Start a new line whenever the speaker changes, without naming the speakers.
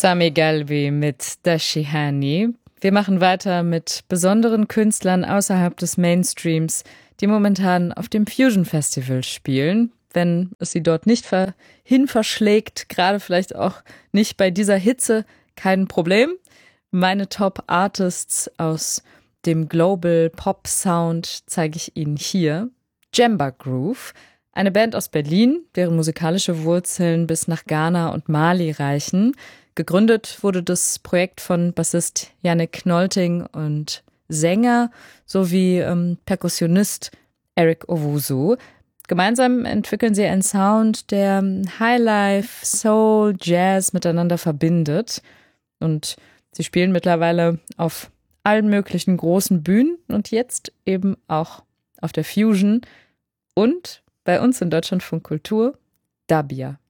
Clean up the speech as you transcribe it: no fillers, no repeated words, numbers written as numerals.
Sami Galvi mit Dashihani. Wir machen weiter mit besonderen Künstlern außerhalb des Mainstreams, die momentan auf dem Fusion Festival spielen. Wenn es sie dort nicht verschlägt, gerade vielleicht auch nicht bei dieser Hitze, kein Problem. Meine Top Artists aus dem Global Pop Sound zeige ich Ihnen hier. Jemba Groove, eine Band aus Berlin, deren musikalische Wurzeln bis nach Ghana und Mali reichen. Gegründet wurde das Projekt von Bassist Yannick Nolting und Sänger sowie Perkussionist Eric Owusu. Gemeinsam entwickeln sie einen Sound, der Highlife, Soul, Jazz miteinander verbindet. Und sie spielen mittlerweile auf allen möglichen großen Bühnen und jetzt eben auch auf der Fusion und bei uns in Deutschlandfunk Kultur Dabia.